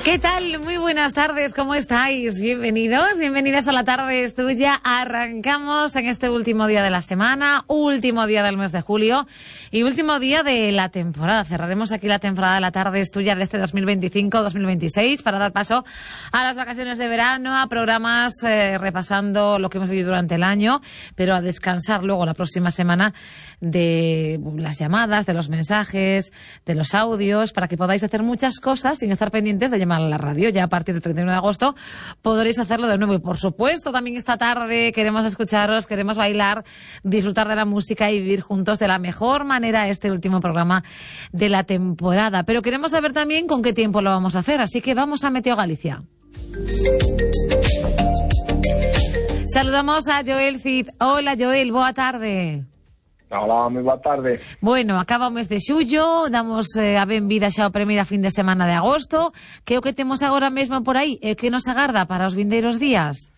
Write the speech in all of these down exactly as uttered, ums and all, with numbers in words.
¿Qué tal? Muy buenas tardes, ¿cómo estáis? Bienvenidos, bienvenidas a La Tarde es Tuya. Arrancamos en este último día de la semana, último día del mes de julio y último día de la temporada. Cerraremos aquí la temporada de La Tarde es Tuya de este dos mil veinticinco dos mil veintiséis para dar paso a las vacaciones de verano, a programas eh, repasando lo que hemos vivido durante el año, pero a descansar luego la próxima semana de las llamadas, de los mensajes, de los audios, para que podáis hacer muchas cosas sin estar pendientes de llamar a la radio. Ya a partir del treinta y uno de agosto podréis hacerlo de nuevo. Y por supuesto, también esta tarde queremos escucharos, queremos bailar, disfrutar de la música y vivir juntos de la mejor manera este último programa de la temporada. Pero queremos saber también con qué tiempo lo vamos a hacer, así que vamos a Meteo Galicia. Saludamos a Joel Cid. Hola Joel, boa tarde. Hola, moi boa tarde. Bueno, acaba o mes de xullo, damos eh, a benvida xa ao primeira fin de semana de agosto. Que é o que temos agora mesmo por aí? E que nos agarda para os vindeiros días?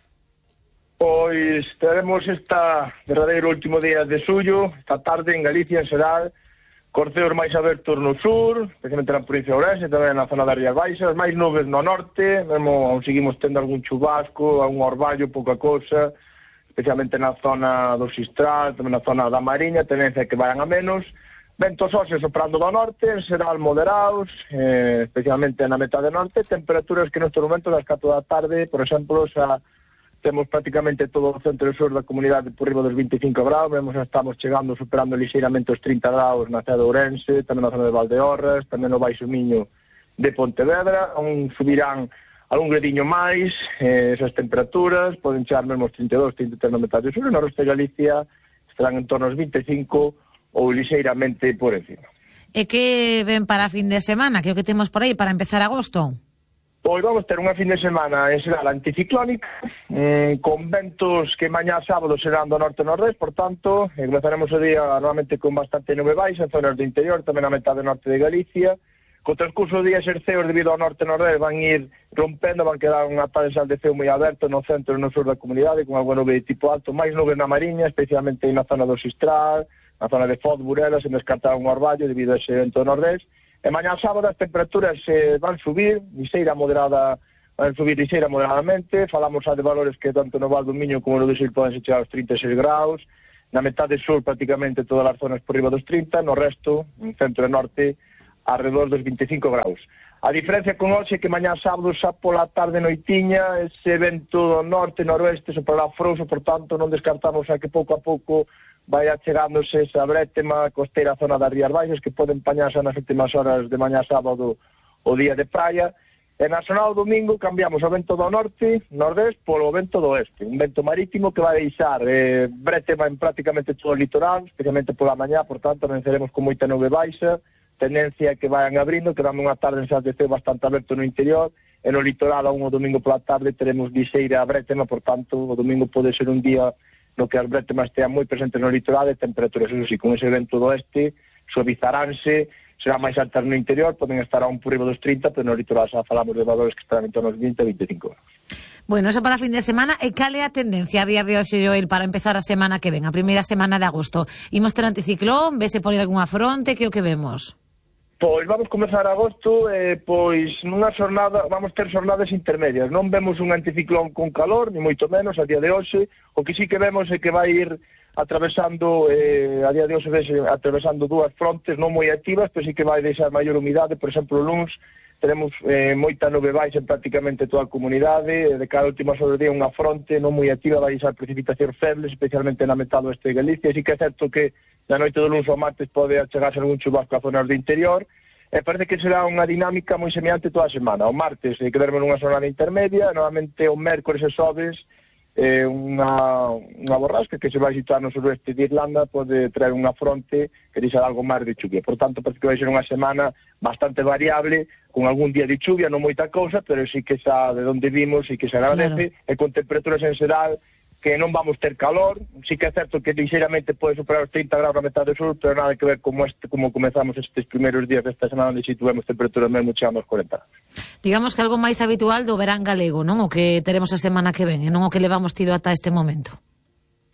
Pois teremos esta verdadeiro último día de xullo, esta tarde en Galicia en xeral, corceos máis abertos no sur, especialmente na provincia de Ourense, tamén na zona das Rías Baixas, máis nubes no norte, mesmo seguimos tendo algún chubasco, algún orballo, pouca cousa, especialmente na zona do Xistral, tamén na zona da Mariña, tendencia que vayan a menos. Ventos óseos soprando do norte, en xeral moderados, eh, especialmente na metade norte, temperaturas que nestes momentos das catro da tarde, por exemplo, xa temos prácticamente todo o centro e sur da comunidade por riba dos vinte e cinco graus, vemos que estamos chegando, superando lixeiramente os trinta graus na cidade de Ourense, tamén na zona de Valdeorras, tamén no Baixo Miño de Pontevedra, onde subirán algún gradiño máis, eh, esas temperaturas, poden chegar mesmo aos trinta e dous, trinta e tres na metade sur, e no resto de Galicia estarán en torno aos vinte e cinco ou lixeiramente por encima. E que ven para fin de semana? Que é o que temos por aí para empezar agosto? Pois vamos ter unha fin de semana en xeral anticiclónica, eh, con ventos que mañá sábado serán do norte-nordés, por tanto, eh, comenzaremos o día normalmente con bastante nube baixa en zonas do interior, tamén na metade norte de Galicia. Co transcurso do día xerceos debido ao norte-nordés van ir rompendo, van quedar unha tarde de ceo moi aberto no centro e no sur da comunidade, con algo nube de tipo alto, máis nubes na Mariña, especialmente na zona do Xistral, na zona de Foz, Burela, sen descartar un orballo debido a ese vento nordés. E mañá sábado as temperaturas eh, van subir, lixeira moderada, van subir lixeira moderadamente, falamos xa de valores que tanto no Val do Miño como no do Sil poden chegar aos trinta e seis graus, na metade sur prácticamente todas as zonas por riba dos trinta, no resto, en centro e norte, alrededor dos vinte e cinco graus. A diferencia con hoxe que mañá sábado xa pola tarde noitiña ese vento do norte e noroeste soprará frouxo, por tanto non descartamos a que pouco a pouco vai achegándose esa brétema costeira zona das Rías Baixas que poden pañarse nas últimas horas de mañá sábado o día de praia. E na zona do domingo cambiamos o vento do norte, nordés, polo vento do oeste, un vento marítimo que vai deixar eh, brétema en prácticamente todo o litoral, especialmente pola mañá, por tanto venceremos con moita nube baixa, tendencia que vayan abrindo, que dame unha tarde en San de Ceo bastante aberto no interior, e no litoral aún o domingo pola tarde teremos lixeira brétema, por tanto o domingo pode ser un día no que as brétemas estean moi presentes no litoral e temperaturas, eso sí, con ese vento do oeste suavizaránse, será máis altas no interior, poden estar a un por riba dos trinta, pero no litoral xa falamos de valores que están en torno aos vinte a vinte e cinco graus. Bueno, eso para fin de semana. E cal é a tendencia a día de hoxe, Joel, para empezar a semana que ven, a primeira semana de agosto? Imos ter anticiclón, vese por aí algunha fronte, que o que vemos? Pois vamos comezar agosto, eh, pois nunha xornada, vamos ter xornadas intermedias, non vemos un anticiclón con calor, ni moito menos a día de hoxe, o que sí que vemos é que vai ir atravesando, eh, a día de hoxe vese atravesando dúas frontes non moi activas, pero sí que vai deixar maior humidade, por exemplo, o luns teremos eh, moita nube baixa en prácticamente toda a comunidade, de cada última sobre día unha fronte non moi activa vai deixar precipitacións febles, especialmente na metade oeste de Galicia, así que é certo que na noite do luns ao martes pode achegarse algún chubasco a zonas do interior, e parece que será unha dinámica moi semelhante toda a semana. O martes eh, quedaremos nunha xornada intermedia, normalmente o mércores e xoves eh, unha, unha borrasca que se vai situar no suroeste de Irlanda pode traer unha fronte que deixará algo máis de chuvia. Por tanto, parece que vai ser unha semana bastante variable, con algún día de chuvia, non moita cousa, pero sí que xa de onde vimos e que se agradece, claro. E con temperaturas en xeral que non vamos ter calor, sí que é certo que lixeiramente pode superar os trinta graus na metade sur, pero nada que ver como este, como comezamos estes primeiros días desta semana onde situemos temperaturas mesmo chegando aos corenta. Digamos que algo máis habitual do verán galego, non? O que teremos a semana que ven, e non o que levamos tido ata este momento.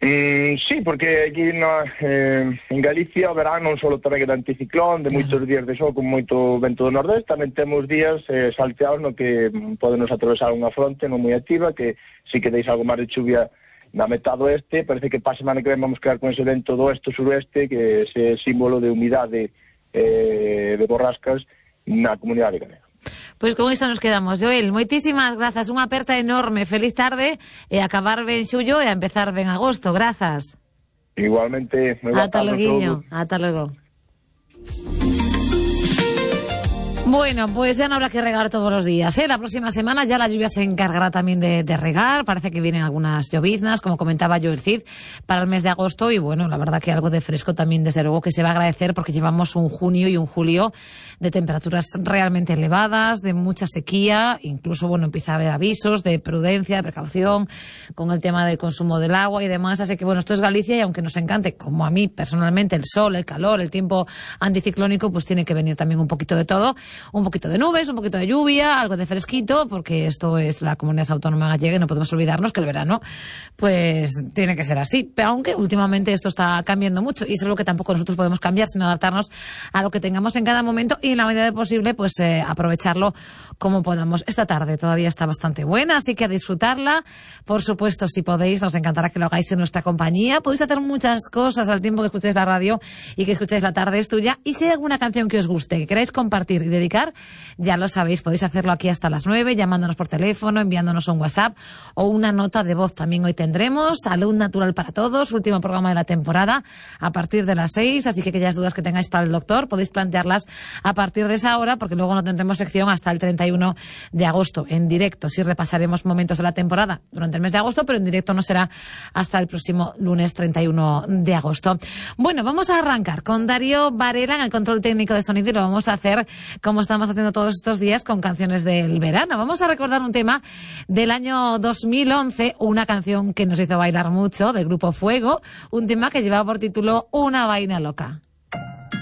Mm, sí, porque aquí na, eh, en Galicia o verán non só tamén de anticiclón, de moitos días de sol con moito vento do nordeste, tamén temos días eh, salteados no que podenos atravesar unha fronte non moi activa, que si que deis algo máis de chuvia na metade oeste. Parece que para a semana que ven vamos quedar con ese vento do oeste-suroeste, que é ese símbolo de humidade eh, de borrascas na comunidade galega. Pois con isto nos quedamos. Joel, moitísimas grazas, unha aperta enorme, feliz tarde, e acabar ben xullo e a empezar ben agosto, grazas. Igualmente, moi boa tarde. Ata logo, ata logo. Bueno, pues ya no habrá que regar todos los días, ¿eh? La próxima semana ya la lluvia se encargará también de, de regar. Parece que vienen algunas lloviznas, como comentaba Joel Cid, para el mes de agosto. Y bueno, la verdad que algo de fresco también, desde luego, que se va a agradecer, porque llevamos un junio y un julio de temperaturas realmente elevadas, de mucha sequía. Incluso, bueno, empieza a haber avisos de prudencia, de precaución con el tema del consumo del agua y demás. Así que, bueno, esto es Galicia, y aunque nos encante, como a mí personalmente, el sol, el calor, el tiempo anticiclónico, pues tiene que venir también un poquito de todo. Un poquito de nubes, un poquito de lluvia, algo de fresquito, porque esto es la comunidad autónoma gallega y no podemos olvidarnos que el verano pues tiene que ser así. Pero aunque últimamente esto está cambiando mucho, y es algo que tampoco nosotros podemos cambiar, sino adaptarnos a lo que tengamos en cada momento, y en la medida de posible pues eh, aprovecharlo como podamos. Esta tarde todavía está bastante buena, así que a disfrutarla. Por supuesto, si podéis, nos encantará que lo hagáis en nuestra compañía. Podéis hacer muchas cosas al tiempo que escuchéis la radio y que escuchéis La Tarde es Tuya. Y si hay alguna canción que os guste, que queráis compartir y dedicar, ya lo sabéis, podéis hacerlo aquí hasta las nueve, llamándonos por teléfono, enviándonos un WhatsApp o una nota de voz. También hoy tendremos Salud Natural para Todos, último programa de la temporada, a partir de las seis, así que aquellas dudas que tengáis para el doctor podéis plantearlas a partir de esa hora, porque luego no tendremos sección hasta el treinta y uno de agosto en directo. Sí repasaremos momentos de la temporada durante el mes de agosto, pero en directo no será hasta el próximo lunes treinta y uno de agosto. Bueno, vamos a arrancar con Darío Varela en el control técnico de sonido, y lo vamos a hacer como estamos haciendo todos estos días, con canciones del verano. Vamos a recordar un tema del año dos mil once, una canción que nos hizo bailar mucho, del grupo Fuego, un tema que llevaba por título Una vaina loca.